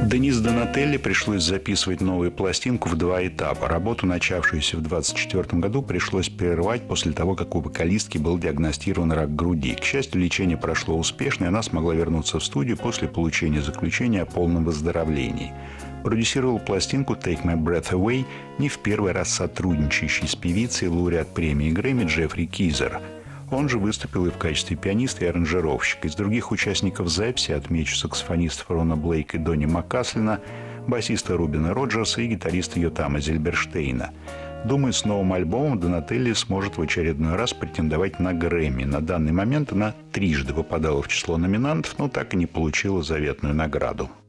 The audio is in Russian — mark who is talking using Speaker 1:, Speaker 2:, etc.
Speaker 1: Денис Донателли пришлось записывать новую пластинку в 2 этапа. Работу, начавшуюся в 1924 году, пришлось прервать после того, как у вокалистки был диагностирован рак груди. К счастью, лечение прошло успешно, и она смогла вернуться в студию после получения заключения о полном выздоровлении. Продюсировал пластинку «Take My Breath Away» не в первый раз сотрудничающий с певицей, лауреат премии Грэмми Джеффри Кизер. Он же выступил и в качестве пианиста и аранжировщика. Из других участников записи отмечу саксофонистов Рона Блейка и Донни Маккаслина, басиста Рубина Роджерса и гитариста Йотама Зильберштейна. Думаю, с новым альбомом Донателли сможет в очередной раз претендовать на Грэмми. На данный момент она трижды попадала в число номинантов, но так и не получила заветную награду.